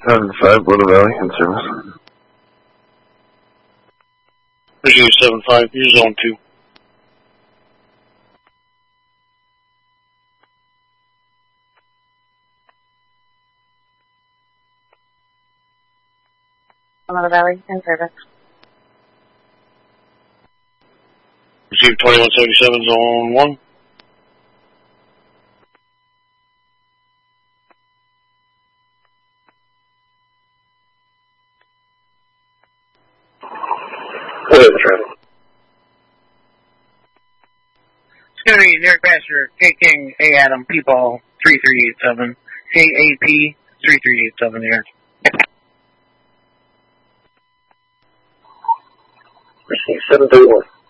7-5, Little Valley, in service. Virginia 7-5, you're zone 2. Little Valley, in service. Receive 2177, zone 1. What is the traffic? Scotty, Derek Basher, K King, A Adam, P-Ball, 3387, KAP, 3387 here. Receive 731.